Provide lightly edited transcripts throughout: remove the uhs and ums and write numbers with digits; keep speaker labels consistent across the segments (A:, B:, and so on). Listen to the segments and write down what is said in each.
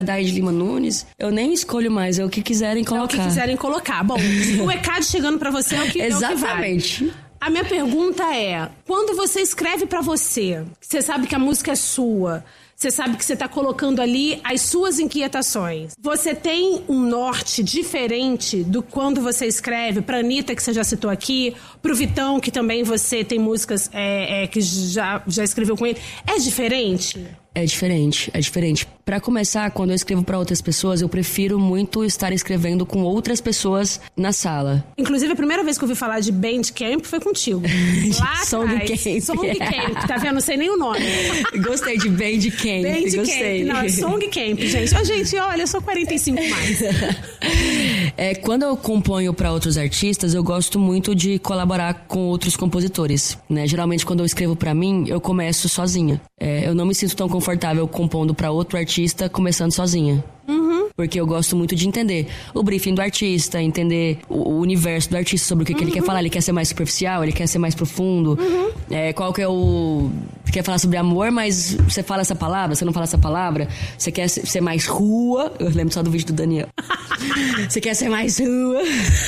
A: Dai de Lima Nunes, eu nem escolho mais, é o que quiserem colocar.
B: É o que quiserem colocar. Bom, o ECAD chegando pra você é o que
A: Exatamente.
B: É o que vale. A minha pergunta é, quando você escreve pra você sabe que a música é sua, você sabe que você tá colocando ali as suas inquietações, você tem um norte diferente do quando você escreve pra Anitta, que você já citou aqui, pro Vitão, que também você tem músicas que já escreveu com ele, é diferente?
A: É diferente. Pra começar, quando eu escrevo pra outras pessoas, eu prefiro muito estar escrevendo com outras pessoas na sala.
B: Inclusive, a primeira vez que eu ouvi falar de Bandcamp foi contigo. Lá
A: Songcamp.
B: Songcamp, tá vendo? Não sei nem o nome.
A: Gostei de Bandcamp. Gostei.
B: Não, Songcamp, gente. Gente, olha, eu sou 45 mais.
A: Quando eu componho pra outros artistas, eu gosto muito de colaborar com outros compositores, né? Geralmente, quando eu escrevo pra mim, eu começo sozinha. Eu não me sinto tão confortável compondo pra outro artista começando sozinha. Porque eu gosto muito de entender o briefing do artista, entender o universo do artista, sobre o que ele quer falar. Ele quer ser mais superficial, ele quer ser mais profundo. Qual que é o... Quer falar sobre amor, mas você fala essa palavra, você não fala essa palavra. Você quer ser mais rua. Eu lembro só do vídeo do Daniel. Você quer ser mais rua.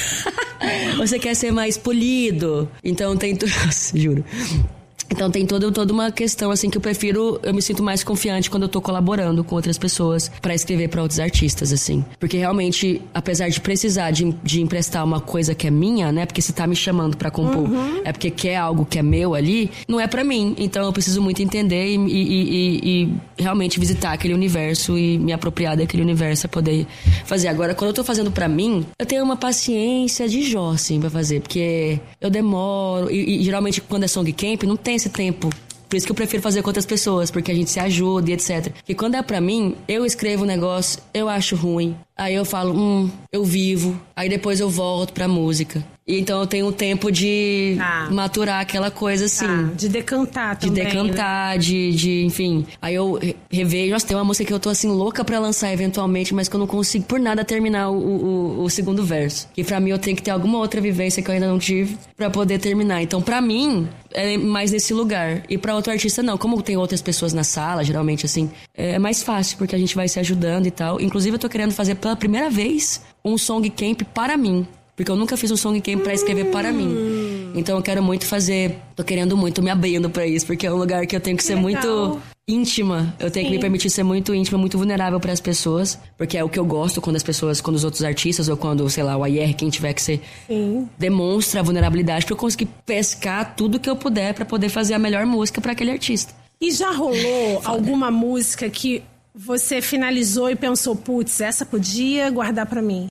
A: Ou você quer ser mais polido. Então tem tudo... Juro. Então tem toda uma questão assim que eu me sinto mais confiante quando eu tô colaborando com outras pessoas pra escrever pra outros artistas, assim. Porque realmente, apesar de precisar de emprestar uma coisa que é minha, né? Porque se tá me chamando pra compor, é porque quer algo que é meu ali, não é pra mim. Então eu preciso muito entender e realmente visitar aquele universo e me apropriar daquele universo pra poder fazer. Agora, quando eu tô fazendo pra mim, eu tenho uma paciência de Jó, assim, pra fazer. Porque eu demoro. E geralmente quando é Songcamp, não tem esse tempo. Por isso que eu prefiro fazer com outras pessoas, porque a gente se ajuda e etc. E quando é pra mim, eu escrevo um negócio, eu acho ruim. Aí eu falo, eu vivo. Aí depois eu volto pra música. E então eu tenho tempo de maturar aquela coisa assim.
B: De decantar também.
A: De decantar, né? Enfim. Aí eu revejo. Nossa, tem uma música que eu tô assim louca pra lançar eventualmente, mas que eu não consigo por nada terminar o segundo verso. E pra mim eu tenho que ter alguma outra vivência que eu ainda não tive pra poder terminar. Então pra mim é mais nesse lugar. E pra outro artista não. Como tem outras pessoas na sala, geralmente assim, é mais fácil, porque a gente vai se ajudando e tal. Inclusive eu tô querendo fazer pela primeira vez um Songcamp para mim. Porque eu nunca fiz um Songcamp pra escrever para mim. Então eu quero muito fazer. Tô querendo muito me abrindo pra isso. Porque é um lugar que eu tenho que ser muito íntima. Eu tenho que me permitir ser muito íntima, muito vulnerável pras pessoas. Porque é o que eu gosto quando os outros artistas, ou quando, sei lá, o AIR, quem tiver que ser, demonstra a vulnerabilidade pra eu conseguir pescar tudo que eu puder pra poder fazer a melhor música pra aquele artista.
B: E já rolou alguma música que você finalizou e pensou, putz, essa podia guardar pra mim?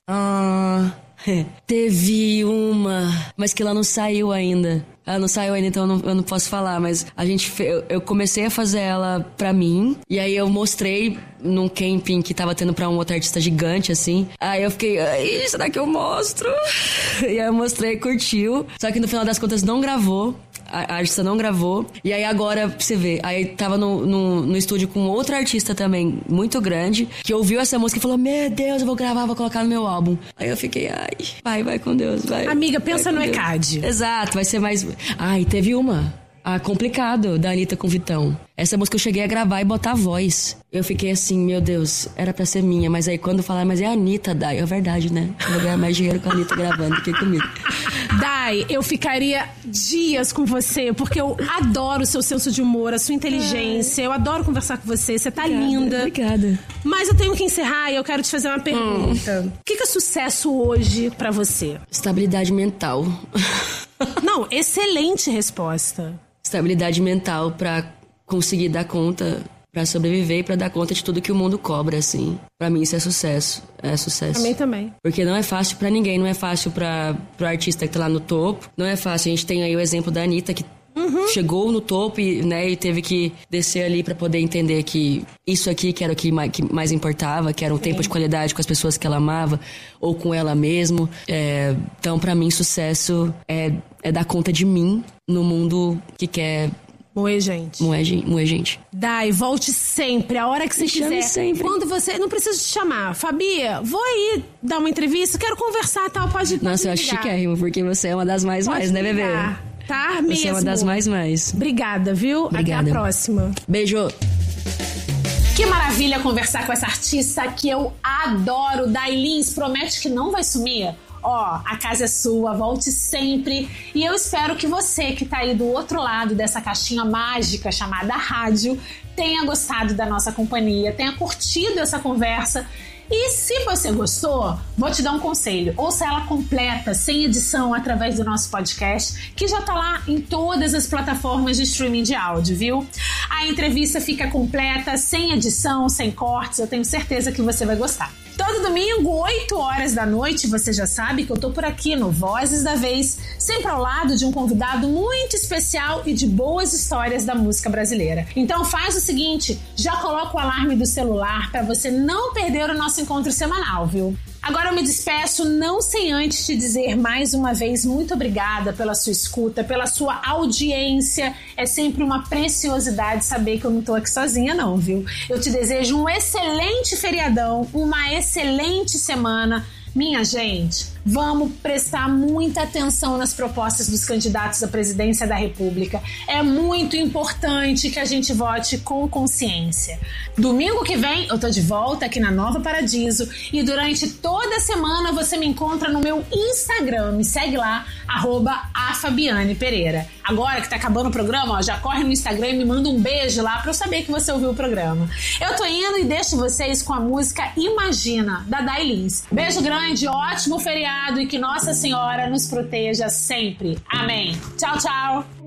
A: Teve uma, mas que ela não saiu ainda. Ela não saiu ainda, então eu não posso falar. Mas eu comecei a fazer ela pra mim. E aí eu mostrei num camping que tava tendo pra um outro artista gigante, assim. Aí eu fiquei, será que eu mostro? E aí eu mostrei, curtiu. Só que no final das contas não gravou. A artista não gravou. E aí agora, pra você ver, aí tava no estúdio com outro artista também, muito grande, que ouviu essa música e falou, meu Deus, eu vou gravar, vou colocar no meu álbum. Aí eu fiquei, vai com Deus, vai.
B: Amiga, pensa no ECAD.
A: Exato, vai ser mais... Teve uma... Complicado, da Anitta com Vitão. Essa música eu cheguei a gravar e botar a voz. Eu fiquei assim, meu Deus, era pra ser minha. Mas aí quando falaram, mas é a Anitta, Dai. É verdade, né? Eu vou ganhar mais dinheiro com a Anitta gravando do que comigo.
B: Dai, eu ficaria dias com você, porque eu adoro o seu senso de humor, a sua inteligência. Eu adoro conversar com você, você tá linda.
A: Obrigada.
B: Mas eu tenho que encerrar e eu quero te fazer uma pergunta. O que é sucesso hoje pra você?
A: Estabilidade mental.
B: Não, excelente resposta.
A: Estabilidade mental pra conseguir dar conta, pra sobreviver e pra dar conta de tudo que o mundo cobra, assim. Pra mim isso é sucesso. É sucesso.
B: Pra mim também.
A: Porque não é fácil pra ninguém, não é fácil pro artista que tá lá no topo. Não é fácil. A gente tem aí o exemplo da Anitta, que chegou no topo e teve que descer ali pra poder entender que isso aqui que era o que mais importava, que era um tempo de qualidade com as pessoas que ela amava, ou com ela mesmo. Então, pra mim, sucesso é dar conta de mim no mundo que quer...
B: Moer gente.
A: Moer gente.
B: Dai, volte sempre, a hora que você quiser.
A: Sempre.
B: Quando você... Não preciso te chamar. Fabi, vou aí dar uma entrevista, quero conversar, tal, pode
A: Nossa, eu acho chiquérrimo, porque você é uma das mais, né, bebê?
B: Tá, mesmo.
A: Você é uma das mais.
B: Obrigada, viu?
A: Obrigada.
B: Até a próxima.
A: Beijo.
B: Que maravilha conversar com essa artista que eu adoro. Day Lins, promete que não vai sumir? Ó, a casa é sua, volte sempre. E eu espero que você que tá aí do outro lado dessa caixinha mágica chamada rádio tenha gostado da nossa companhia, tenha curtido essa conversa. E se você gostou, vou te dar um conselho. Ouça ela completa, sem edição, através do nosso podcast, que já tá lá em todas as plataformas de streaming de áudio, viu? A entrevista fica completa, sem edição, sem cortes. Eu tenho certeza que você vai gostar. Todo domingo, 8 horas da noite, você já sabe que eu tô por aqui no Vozes da Vez, sempre ao lado de um convidado muito especial e de boas histórias da música brasileira. Então faz o seguinte, já coloca o alarme do celular para você não perder o nosso encontro semanal, viu? Agora eu me despeço, não sem antes te dizer mais uma vez muito obrigada pela sua escuta, pela sua audiência. É sempre uma preciosidade saber que eu não tô aqui sozinha não, viu? Eu te desejo um excelente feriadão, uma excelente semana. Minha gente, vamos prestar muita atenção nas propostas dos candidatos à presidência da República. É muito importante que a gente vote com consciência. Domingo que vem eu tô de volta aqui na Nova Paradiso e durante toda a semana você me encontra no meu Instagram. Me segue lá, @afabianepereira. Agora que tá acabando o programa, ó, já corre no Instagram e me manda um beijo lá pra eu saber que você ouviu o programa. Eu tô indo e deixo vocês com a música Imagina, da Day Lins. Beijo grande, ótimo feriado e que Nossa Senhora nos proteja sempre. Amém. Tchau, tchau.